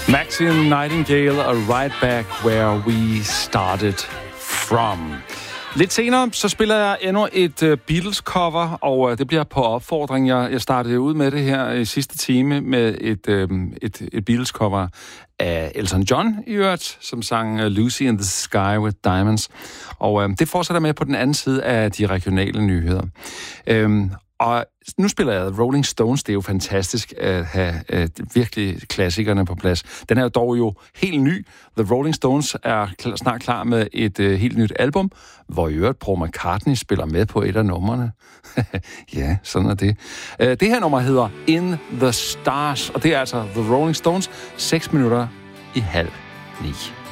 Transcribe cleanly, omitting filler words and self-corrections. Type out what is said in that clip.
Maxine Nightingale og Right Back Where We Started From. Lidt senere, så spiller jeg endnu et Beatles-cover, og det bliver på opfordring. Jeg startede ud med det her i sidste time med et Beatles-cover af Elton John i øvrigt, som sang Lucy in the Sky with Diamonds. Og det fortsætter med på den anden side af de regionale nyheder. Og nu spiller jeg Rolling Stones. Det er jo fantastisk at have virkelig klassikerne på plads. Den er dog jo helt ny. The Rolling Stones er snart klar med et helt nyt album, hvor i øvrigt Paul McCartney spiller med på et af numrene. Ja, sådan er det. Det her nummer hedder In the Stars, og det er altså The Rolling Stones, 6:06.